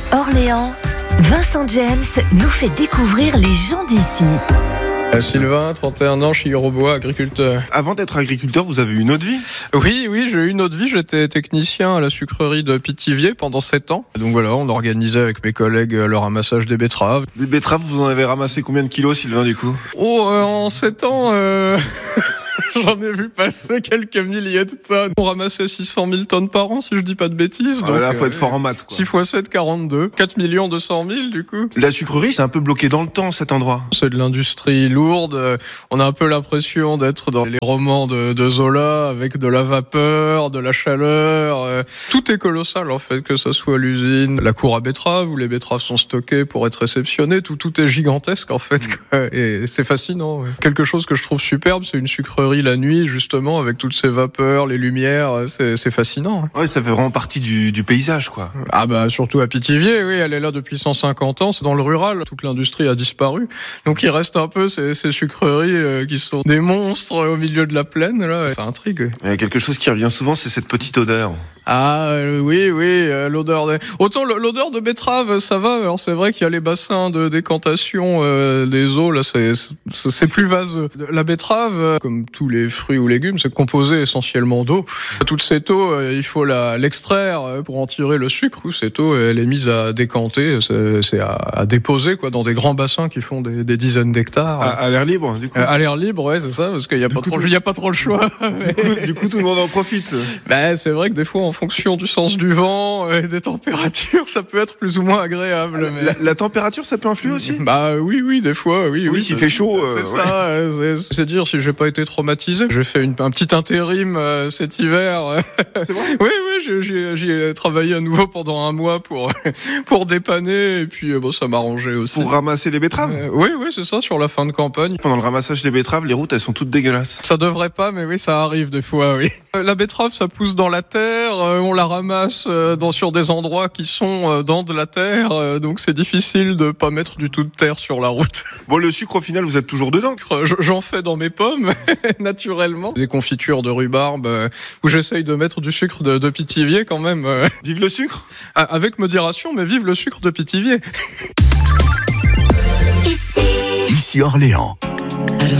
Orléans, Vincent James nous fait découvrir les gens d'ici. Sylvain, 31 ans, Chilles-Grosbois, agriculteur. Avant d'être agriculteur, vous avez eu une autre vie ? Oui, j'ai eu une autre vie. J'étais technicien à la sucrerie de Pithiviers pendant 7 ans. Donc voilà, on organisait avec mes collègues le ramassage des betteraves. Des betteraves, vous en avez ramassé combien de kilos, Sylvain, du coup ? En 7 ans... J'en ai vu passer quelques milliers de tonnes. On ramassait 600 000 tonnes par an, si je dis pas de bêtises. Donc, là, faut être fort en maths, quoi. 6 x 7, 42. 4 200 000, du coup. La sucrerie, c'est un peu bloqué dans le temps, cet endroit. C'est de l'industrie lourde. On a un peu l'impression d'être dans les romans de Zola, avec de la vapeur, de la chaleur. Tout est colossal, en fait, que ce soit l'usine, la cour à betteraves, où les betteraves sont stockées pour être réceptionnées. Tout est gigantesque, en fait. Et c'est fascinant. Ouais. Quelque chose que je trouve superbe, c'est une sucrerie la nuit, justement, avec toutes ces vapeurs, les lumières, c'est fascinant. Ouais, ça fait vraiment partie du paysage, quoi. Ah bah, surtout à Pithiviers, oui, elle est là depuis 150 ans, c'est dans le rural, toute l'industrie a disparu. Donc il reste un peu ces sucreries qui sont des monstres au milieu de la plaine, là, ça intrigue. Il y a quelque chose qui revient souvent, c'est cette petite odeur. Ah oui, l'odeur autant l'odeur de betterave, ça va. Alors c'est vrai qu'il y a les bassins de décantation des eaux, là c'est plus vaseux. La betterave, comme tous les fruits ou légumes, c'est composé essentiellement d'eau. Toute cette eau, il faut l'extraire pour en tirer le sucre. Cette eau, elle est mise à décanter, c'est à déposer, quoi, dans des grands bassins qui font des dizaines d'hectares. À l'air libre, du coup. À l'air libre, ouais, c'est ça, parce qu'il y a pas trop le choix. Du coup, tout le monde en profite. Ben, c'est vrai que des fois, en fonction du sens du vent et des températures, ça peut être plus ou moins agréable. La température, ça peut influer aussi ? Bah oui, des fois, oui. S'il fait chaud. C'est ça, c'est dire si j'ai pas été traumatisé. J'ai fait un petit intérim cet hiver. C'est vrai ? Oui, j'ai travaillé à nouveau pendant un mois pour dépanner, et puis ça m'arrangeait aussi. Pour ramasser les betteraves ? Oui, c'est ça, sur la fin de campagne. Pendant le ramassage des betteraves, les routes, elles sont toutes dégueulasses. Ça devrait pas, mais oui, ça arrive des fois, oui. La betterave, ça pousse dans la terre, on la ramasse sur des endroits qui sont dans de la terre, donc c'est difficile de pas mettre du tout de terre sur la route. Bon, le sucre, au final, vous êtes toujours dedans ? J'en fais dans mes pommes, naturellement. Des confitures de rhubarbe, où j'essaye de mettre du sucre de Pithiviers quand même. Vive le sucre ? Avec modération, mais vive le sucre de Pithiviers. Ici Orléans.